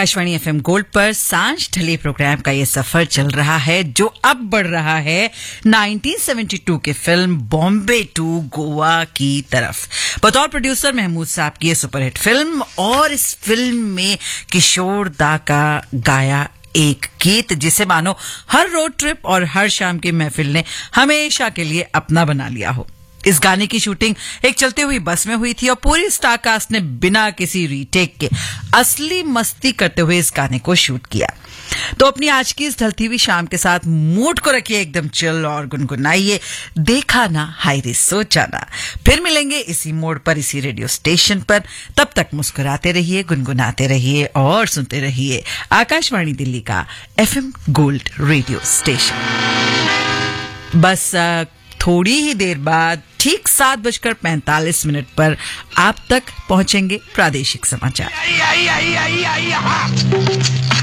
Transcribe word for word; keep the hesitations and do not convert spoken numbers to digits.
Akashvani FM gold पर सांझ ढले प्रोग्राम का ये सफर चल रहा है जो अब बढ़ रहा है नाइनटीन सेवेंटी टू के फिल्म बॉम्बे टू गोवा की तरफ। बतौर प्रोड्यूसर महमूद साहब की ये सुपरहिट फिल्म, और इस फिल्म में किशोर दा का गाया एक गीत जिसे मानो हर रोड ट्रिप और हर शाम की महफिल ने हमेशा के लिए अपना बना लिया हो। इस गाने की शूटिंग एक चलते हुई बस में हुई थी और पूरी स्टार कास्ट ने बिना किसी रीटेक के असली मस्ती करते हुए इस गाने को शूट किया। तो अपनी आज की इस ढलती हुई शाम के साथ मूड को रखिए एकदम चिल और गुनगुनाइए देखा ना हाय रे सोचा ना। फिर मिलेंगे इसी मोड़ पर, इसी रेडियो स्टेशन पर। तब तक मुस्कुराते रहिए, गुनगुनाते रहिए और सुनते रहिए आकाशवाणी दिल्ली का एफएम गोल्ड रेडियो स्टेशन। बस थोड़ी ही देर बाद ठीक सात बजकर पैंतालीस मिनट पर आप तक पहुंचेंगे प्रादेशिक समाचार।